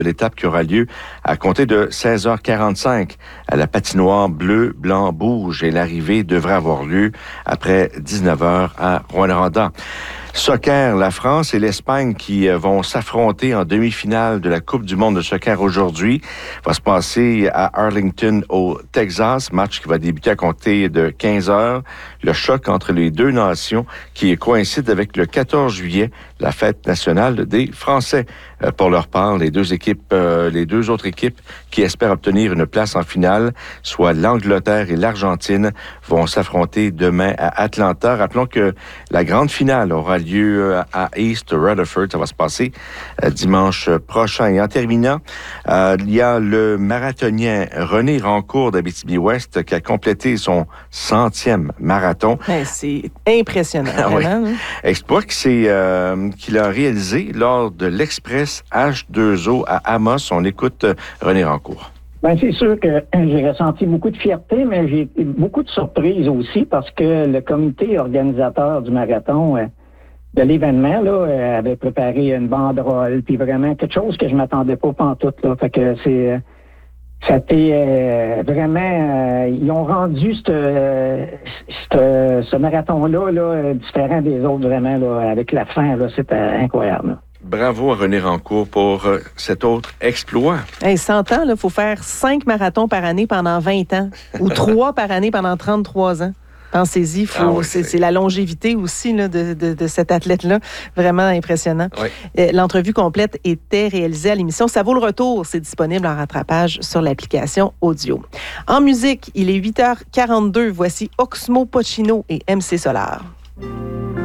l'étape qui aura lieu à compter de 16h45 à la patinoire bleu, blanc, rouge. Et l'arrivée devrait avoir lieu après 19h à Rouyn-Noranda. Soccer, la France et l'Espagne qui vont s'affronter en demi-finale de la Coupe du monde de soccer aujourd'hui. Va se passer à Arlington au Texas, match qui va débuter à compter de 15h. Le choc entre les deux nations qui coïncide avec le 14 juillet, la fête nationale des Français. Pour leur part, les deux autres équipes qui espèrent obtenir une place en finale, soit l'Angleterre et l'Argentine, vont s'affronter demain à Atlanta. Rappelons que la grande finale aura lieu à East Rutherford. Ça va se passer dimanche prochain. Et en terminant, il y a le marathonien René Rancourt d'Abitibi-Ouest qui a complété son 100e marathon. C'est impressionnant. Vraiment. Oui. Exploit qu'il a réalisé lors de l'Express H2O à Amos. On écoute René Rancourt. Bien, c'est sûr que j'ai ressenti beaucoup de fierté, mais j'ai eu beaucoup de surprises aussi parce que le comité organisateur du marathon de l'événement là avait préparé une banderole, puis vraiment quelque chose que je m'attendais pas pantoute là. Fait que c'était vraiment ils ont rendu ce marathon là différent des autres vraiment là avec la fin là, c'était incroyable. Là. Bravo à René Rancourt pour cet autre exploit. 100 ans, il faut faire 5 marathons par année pendant 20 ans ou 3 par année pendant 33 ans. Pensez-y, c'est la longévité aussi là, de cet athlète-là. Vraiment impressionnant. Oui. L'entrevue complète était réalisée à l'émission Ça vaut le retour. C'est disponible en rattrapage sur l'application audio. En musique, il est 8h42. Voici Oxmo Puccino et MC Solar.